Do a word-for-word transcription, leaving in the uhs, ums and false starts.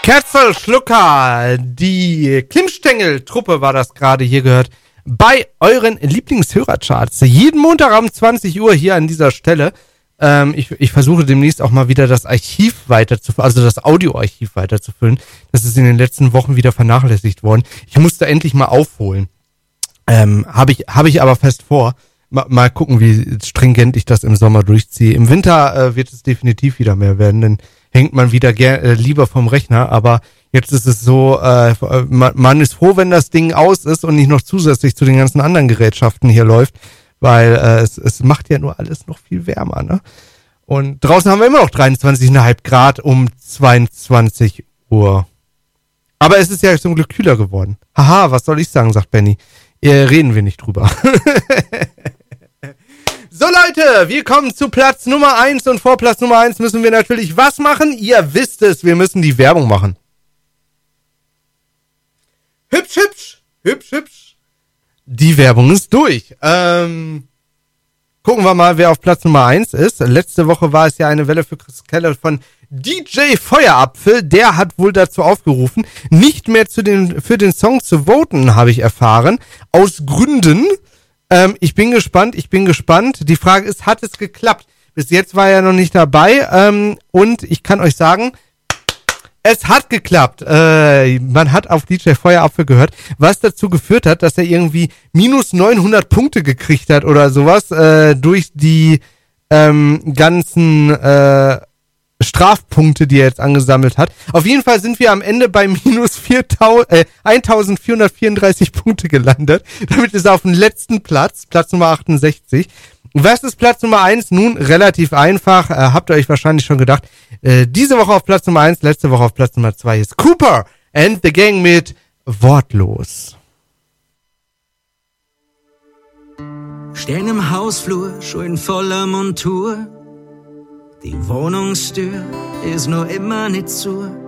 Kerzelschlucker, die Klimmstängel-Truppe war das gerade hier gehört, bei euren Lieblingshörercharts. Jeden Montagabend zwanzig Uhr hier an dieser Stelle. Ähm, ich, ich versuche demnächst auch mal wieder das Archiv weiterzufüllen, also das Audioarchiv weiterzufüllen. Das ist in den letzten Wochen wieder vernachlässigt worden. Ich musste endlich mal aufholen. Ähm, habe ich, habe ich aber fest vor. Mal, mal gucken, wie stringent ich das im Sommer durchziehe. Im Winter äh, wird es definitiv wieder mehr werden, denn hängt man wieder ger- äh, lieber vom Rechner, aber jetzt ist es so, äh, man, man ist froh, wenn das Ding aus ist und nicht noch zusätzlich zu den ganzen anderen Gerätschaften hier läuft, weil äh, es, es macht ja nur alles noch viel wärmer, ne? Und draußen haben wir immer noch dreiundzwanzig Komma fünf Grad um zweiundzwanzig Uhr. Aber es ist ja zum Glück kühler geworden. Haha, was soll ich sagen, sagt Benny. Äh, reden wir nicht drüber. So Leute, wir kommen zu Platz Nummer eins und vor Platz Nummer eins müssen wir natürlich was machen? Ihr wisst es, wir müssen die Werbung machen. Hübsch, hübsch, hübsch, hübsch. Die Werbung ist durch. Ähm, gucken wir mal, wer auf Platz Nummer eins ist. Letzte Woche war es ja eine Welle für Chris Keller von D J Feuerapfel. Der hat wohl dazu aufgerufen, nicht mehr zu den, für den Song zu voten, habe ich erfahren. Aus Gründen. Ähm, ich bin gespannt, ich bin gespannt. Die Frage ist, hat es geklappt? Bis jetzt war er noch nicht dabei. Ähm, und ich kann euch sagen, es hat geklappt. Äh, man hat auf D J Feuerapfel gehört, was dazu geführt hat, dass er irgendwie minus neunhundert Punkte gekriegt hat oder sowas äh, durch die ähm, ganzen äh, Strafpunkte, die er jetzt angesammelt hat. Auf jeden Fall sind wir am Ende bei minus viertausend, äh, eintausendvierhundertvierunddreißig Punkte gelandet. Damit ist er auf dem letzten Platz, Platz Nummer achtundsechzig. Was ist Platz Nummer eins? Nun, relativ einfach. Äh, habt ihr euch wahrscheinlich schon gedacht. Äh, diese Woche auf Platz Nummer eins, letzte Woche auf Platz Nummer zwei ist Cooper and the Gang mit Wortlos. Stehen im Hausflur, schon in voller Montur. Die Wohnungstür ist nur immer nicht zu.